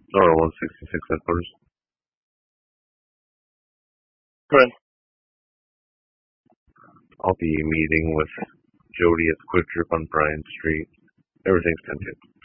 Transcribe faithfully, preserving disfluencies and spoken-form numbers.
Or one sixty-six headquarters. Correct. I'll be meeting with Jody at the Quick Trip on Bryant Street. Everything's ten ten.